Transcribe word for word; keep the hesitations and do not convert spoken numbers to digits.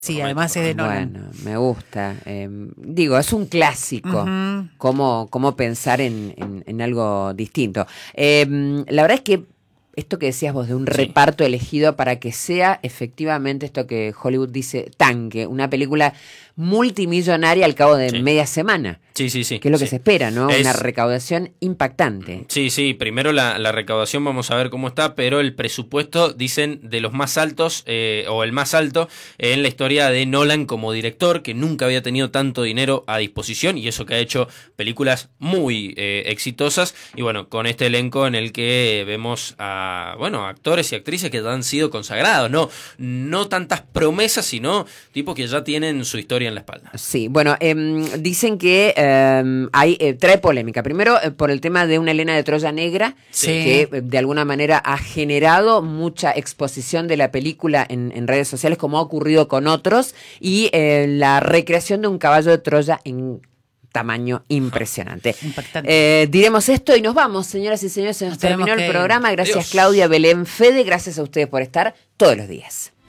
Sí, además es de Nolan. Bueno, me gusta. Eh, digo, es un clásico. Uh-huh. Cómo, cómo pensar en, en, en algo distinto. Eh, la verdad es que esto que decías vos de un sí. reparto elegido para que sea efectivamente esto que Hollywood dice tanque, una película multimillonaria al cabo de sí. media semana. Sí, sí, sí. Que es lo sí. que se espera, ¿no? Es... Una recaudación impactante. Sí, sí. Primero la, la recaudación, vamos a ver cómo está, pero el presupuesto, dicen, de los más altos, eh, o el más alto, eh, en la historia de Nolan como director, que nunca había tenido tanto dinero a disposición, y eso que ha hecho películas muy eh, exitosas, y bueno, con este elenco en el que vemos a, bueno, actores y actrices que han sido consagrados, no, no tantas promesas, sino tipos que ya tienen su historia en la espalda. Sí, bueno, eh, dicen que eh, hay eh, trae polémica. Primero, eh, por el tema de una Helena de Troya negra, sí. que eh, de alguna manera ha generado mucha exposición de la película en, en redes sociales, como ha ocurrido con otros, y eh, la recreación de un caballo de Troya en tamaño impresionante. Eh, diremos esto y nos vamos, señoras y señores, se nos terminó el programa. Gracias, Dios. Claudia, Belén, Fede, gracias a ustedes por estar todos los días.